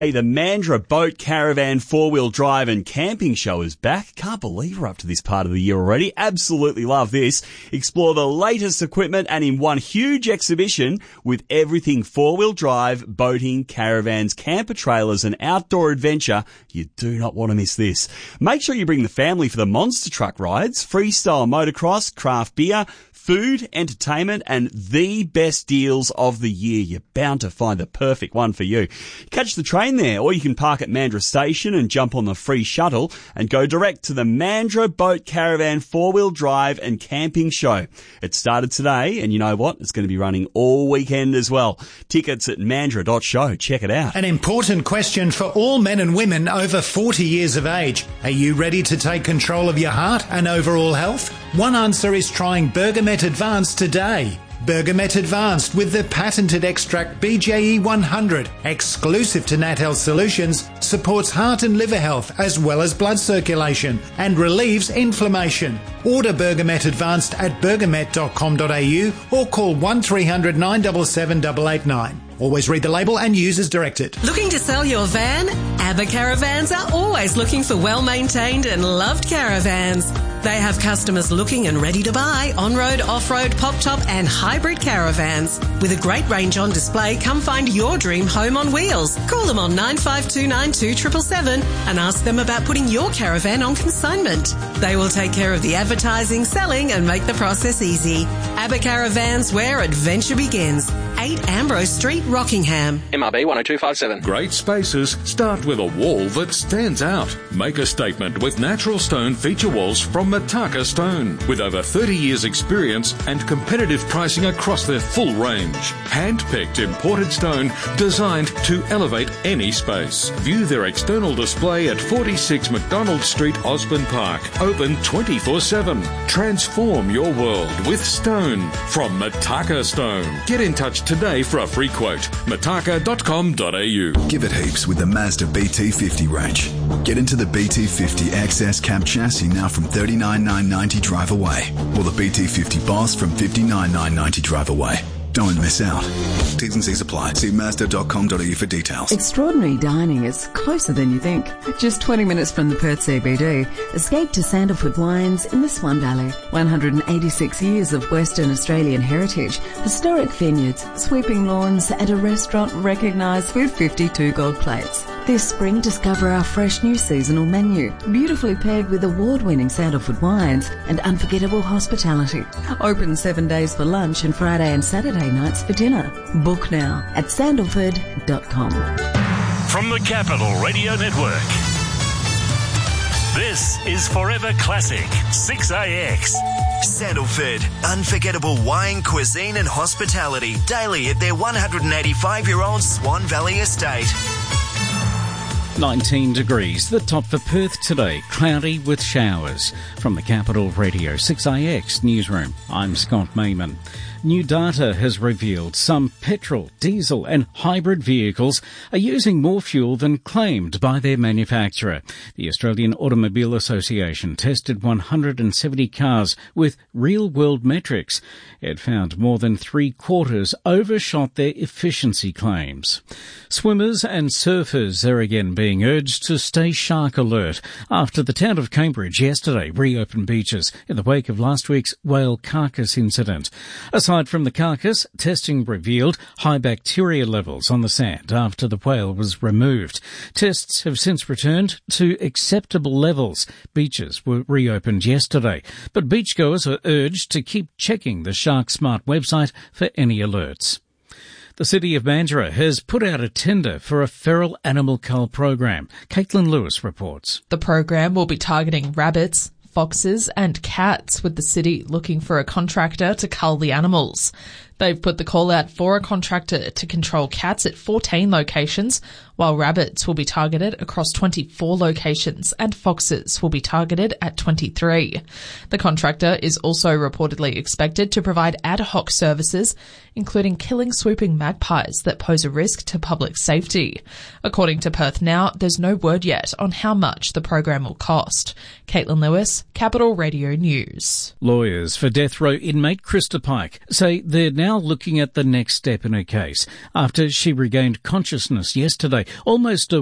Hey, the Mandurah Boat Caravan 4-wheel drive and camping show is back. Can't believe we're up to this part of the year already. Absolutely love this. Explore the latest equipment and in one huge exhibition with everything 4-wheel drive, boating, caravans, camper trailers and outdoor adventure. You do not want to miss this. Make sure you bring the family for the monster truck rides, freestyle motocross, craft beer, food, entertainment, and the best deals of the year. You're bound to find the perfect one for you. Catch the train there, or you can park at Mandurah Station and jump on the free shuttle and go direct to the Mandurah Boat Caravan 4-wheel drive and camping show. It started today, and you know what? It's going to be running all weekend as well. Tickets at mandurah.show. Check it out. An important question for all men and women over 40 years of age. Are you ready to take control of your heart and overall health? One answer is trying Bergamet Advanced today. Bergamet Advanced with the patented extract BJE 100, exclusive to Nat Health Solutions, supports heart and liver health as well as blood circulation and relieves inflammation. Order Bergamet Advanced at bergamet.com.au or call 1300 977 889. Always read the label and use as directed. Looking to sell your van? ABBA Caravans are always looking for well-maintained and loved caravans. They have customers looking and ready to buy on-road, off-road, pop-top and hybrid caravans. With a great range on display, come find your dream home on wheels. Call them on 9529 777 and ask them about putting your caravan on consignment. They will take care of the advertising, selling and make the process easy. ABBA Caravans, where adventure begins. 8 Ambrose Street, Rockingham. MRB 10257. Great spaces start with a wall that stands out. Make a statement with natural stone feature walls from Mataka Stone. With over 30 years experience and competitive pricing across their full range. Hand-picked imported stone designed to elevate any space. View their external display at 46 McDonald Street, Osborne Park. Open 24/7. Transform your world with stone from Mataka Stone. Get in touch today for a free quote. mataka.com.au. Give it heaps with the Mazda BT50 range. Get into the BT50 XS cab chassis now from $39,990 drive away, or the BT50 Boss from $59,990 drive away. Don't miss out. T's and C's apply. See Mazda.com.au for details. Extraordinary dining is closer than you think. Just 20 minutes from the Perth CBD, escape to Sandalwood Wines in the Swan Valley. 186 years of Western Australian heritage, historic vineyards, sweeping lawns and a restaurant recognised with 52 gold plates. This spring, discover our fresh new seasonal menu, beautifully paired with award-winning Sandalwood wines and unforgettable hospitality. Open 7 days for lunch and Friday and Saturday nights for dinner. Book now at sandalwood.com. From the Capital Radio Network, this is Forever Classic 6AX. Sandalwood, unforgettable wine, cuisine and hospitality daily at their 185-year-old Swan Valley estate. 19 degrees, the top for Perth today, cloudy with showers. From the Capital Radio 6AX newsroom, I'm Scott Mayman. New data has revealed some petrol, diesel and hybrid vehicles are using more fuel than claimed by their manufacturer. The Australian Automobile Association tested 170 cars with real-world metrics. It found more than 3/4 overshot their efficiency claims. Swimmers and surfers are again being urged to stay shark alert after the town of Cambridge yesterday reopened beaches in the wake of last week's whale carcass incident. Aside from the carcass, testing revealed high bacteria levels on the sand after the whale was removed. Tests have since returned to acceptable levels. Beaches were reopened yesterday, but beachgoers are urged to keep checking the Shark Smart website for any alerts. The City of Mandurah has put out a tender for a feral animal cull program. Caitlin Lewis reports. The program will be targeting rabbits, foxes and cats, with the city looking for a contractor to cull the animals. They've put the call out for a contractor to control cats at 14 locations, while rabbits will be targeted across 24 locations and foxes will be targeted at 23. The contractor is also reportedly expected to provide ad hoc services, including killing swooping magpies that pose a risk to public safety. According to Perth Now, there's no word yet on how much the program will cost. Caitlin Lewis, Capital Radio News. Lawyers for death row inmate Krista Pike say they're now now looking at the next step in her case after she regained consciousness yesterday, almost a